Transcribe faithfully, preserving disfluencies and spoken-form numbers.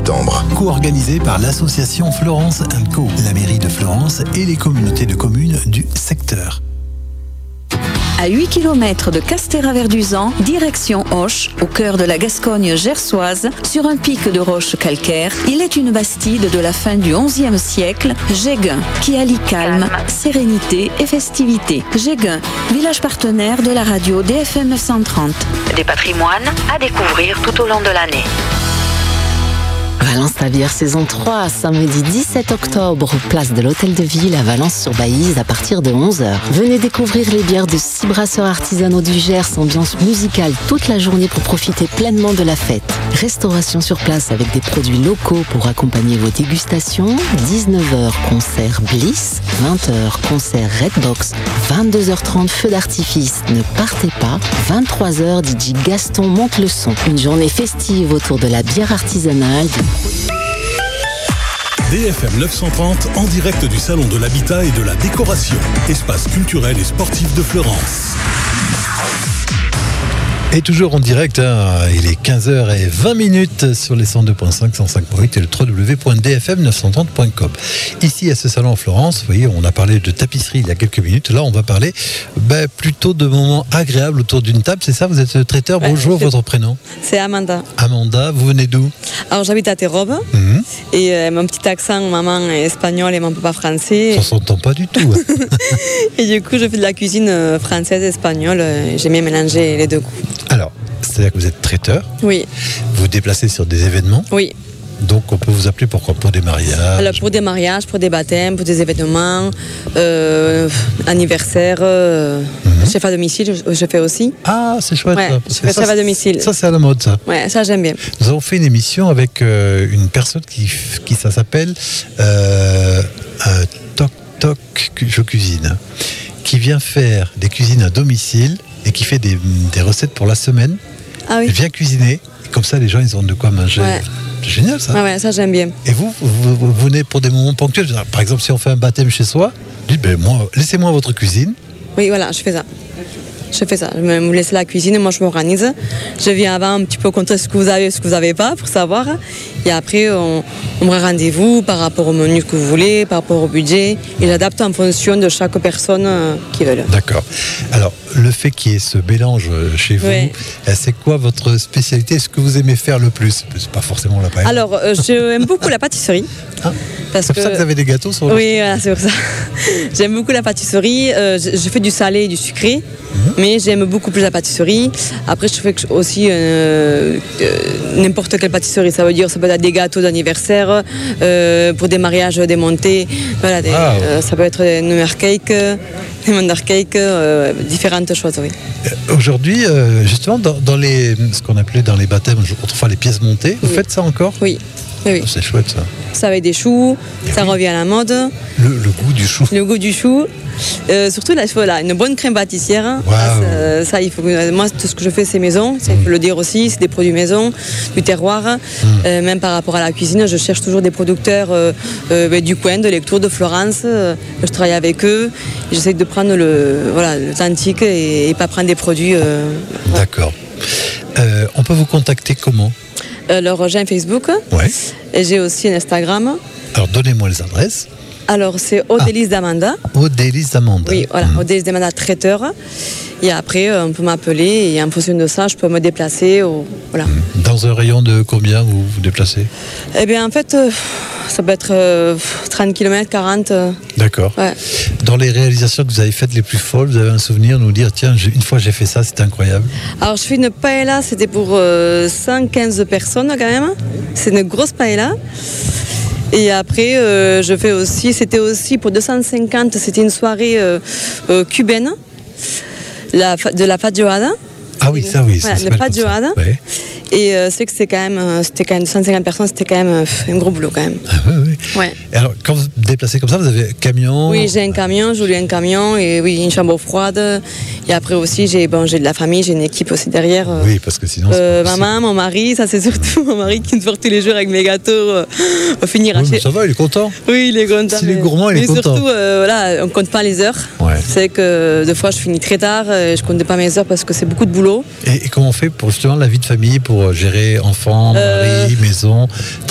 septembre. Co-organisé par l'association Florence and Co, la mairie de Florence et les communautés de communes du secteur. À huit kilomètres de Castéra-Verduzan, direction Auch, au cœur de la Gascogne gersoise, sur un pic de roches calcaires, il est une bastide de la fin du onzième siècle, Jégun, qui allie calme, sérénité et festivité. Jégun, village partenaire de la radio D F M neuf cent trente. Des patrimoines à découvrir tout au long de l'année. Valence la bière saison trois, samedi dix-sept octobre, place de l'Hôtel de Ville à Valence-sur-Baïse à partir de onze heures. Venez découvrir les bières de six brasseurs artisanaux du Gers, ambiance musicale toute la journée pour profiter pleinement de la fête. Restauration sur place avec des produits locaux pour accompagner vos dégustations. dix-neuf heures, concert Bliss. vingt heures, concert Redbox. vingt-deux heures trente, feu d'artifice. Ne partez pas. vingt-trois heures, D J Gaston monte le son. Une journée festive autour de la bière artisanale. D F M neuf cent trente en direct du Salon de l'Habitat et de la Décoration, espace culturel et sportif de Florence. Et toujours en direct, hein, il est quinze heures vingt minutes sur les cent deux virgule cinq, cent cinq point huit et le w w w point d f m neuf cent trente point com. Ici, à ce salon en Florence, vous voyez, on a parlé de tapisserie il y a quelques minutes. Là, on va parler ben, plutôt de moments agréables autour d'une table. C'est ça, vous êtes traiteur. Ouais, bonjour, c'est... votre prénom? C'est Amanda. Amanda, vous venez d'où? Alors, j'habite à Terrobe. Mmh. Et euh, mon petit accent, maman est espagnole et mon papa français. Ça s'entend pas du tout. Hein. Et du coup, je fais de la cuisine française, espagnole. J'aime bien mélanger les deux goûts. Alors, c'est-à-dire que vous êtes traiteur. Oui. Vous vous déplacez sur des événements. Oui. Donc on peut vous appeler pourquoi? Pour des mariages? Alors, pour des mariages, pour des baptêmes, pour des événements, euh, anniversaires, euh, mm-hmm. chef à domicile, je, je fais aussi. Ah, c'est chouette. Ouais, ça. Je fais ça, chef à domicile. Ça, c'est à la mode, ça. Ouais, ça j'aime bien. Nous avons fait une émission avec euh, une personne qui, qui ça s'appelle euh, euh, Toc Toc Je Cuisine, qui vient faire des cuisines à domicile et qui fait des, des recettes pour la semaine. Ah oui. Elle vient cuisiner, et comme ça les gens ils ont de quoi manger. Ouais. C'est génial ça. Ouais, ouais, ça j'aime bien. Et vous, vous, vous venez pour des moments ponctuels. Par exemple, si on fait un baptême chez soi, dites ben moi, laissez-moi votre cuisine. Oui, voilà, je fais ça. Je fais ça. Je me vous laisse la cuisine, moi je m'organise. Je viens avant un petit peu compter ce que vous avez et ce que vous n'avez pas pour savoir. Et après, on, on me rend rendez-vous par rapport au menu que vous voulez, par rapport au budget. Et j'adapte en fonction de chaque personne euh, qui veut. D'accord. Alors, le fait qu'il y ait ce mélange chez vous, ouais. C'est quoi votre spécialité? Ce que vous aimez faire le plus? C'est pas forcément la paille. Alors, euh, j'aime beaucoup la pâtisserie. Ah, parce c'est pour que... ça que vous avez des gâteaux sur le... Oui, voilà, c'est pour ça. J'aime beaucoup la pâtisserie. Euh, je, je fais du salé et du sucré. Mmh. Mais j'aime beaucoup plus la pâtisserie. Après, je fais aussi euh, euh, n'importe quelle pâtisserie. Ça veut dire, ça peut être des gâteaux d'anniversaire, euh, pour des mariages, des montées. Voilà, des, ah, ouais. euh, ça peut être des number cake, des wonder cake, euh, différentes choses, oui. Aujourd'hui, euh, justement, dans, dans les, ce qu'on appelait dans les baptêmes, autrefois les pièces montées, vous oui. faites ça encore? Oui. Oui, oui. Oh, c'est chouette ça. Ça avec des choux, et ça oui. revient à la mode. Le, le goût du chou. Le goût du chou. Euh, surtout là, voilà, une bonne crème pâtissière. Wow. Ça, ça, il faut que, moi, tout ce que je fais, c'est maison. Ça, il faut le dire aussi, c'est des produits maison, du terroir. Mm. Euh, même par rapport à la cuisine, je cherche toujours des producteurs euh, euh, du coin, de Lectoure, de Florence. Euh, je travaille avec eux. J'essaie de prendre le, voilà, l'authentique et, et pas prendre des produits. Euh, D'accord. Euh, on peut vous contacter comment? Alors, j'ai un Facebook. Ouais. Et j'ai aussi un Instagram. Alors, donnez-moi les adresses. Alors, c'est Odélis d'Amanda. Odélis d'Amanda. Oui, voilà, mmh. Odélis d'Amanda, traiteur. Et après, on peut m'appeler et en fonction de ça, je peux me déplacer. Au, voilà. Dans un rayon de combien vous vous déplacez? Eh bien, en fait, euh, ça peut être euh, trente kilomètres, quarante. Euh, D'accord. Ouais. Dans les réalisations que vous avez faites les plus folles, vous avez un souvenir, nous dire, tiens, une fois j'ai fait ça, c'était incroyable? Alors, je fais une paella, c'était pour euh, cent quinze personnes quand même. C'est une grosse paella. Et après, euh, je fais aussi, c'était aussi pour deux cent cinquante, c'était une soirée euh, euh, cubaine, la, de la fadjoada. Ah oui, ça oui. Voilà, ça une fadjoada. Ouais. Et euh, c'est que c'était quand même, c'était quand même cent cinquante personnes, c'était quand même euh, un gros boulot quand même. Ah oui, oui. Ouais. Et alors, quand vous vous déplacez comme ça, vous avez un camion? Oui, j'ai un camion, je loue un camion et oui, une chambre froide. Et après aussi, j'ai, bon, j'ai de la famille, j'ai une équipe aussi derrière. Euh, oui, parce que sinon... Euh, maman, mon mari, ça c'est surtout mon mari qui me sort tous les jours avec mes gâteaux. Euh, on finira oui, chez... Ça va, il est content? Oui, il est content. S'il est gourmand, il mais est content. Mais surtout, euh, voilà, on ne compte pas les heures. Ouais. C'est que des fois, je finis très tard, et je ne compte pas mes heures parce que c'est beaucoup de boulot. Et, et comment on fait pour justement la vie de famille, pour gérer enfants, mari, euh... maison,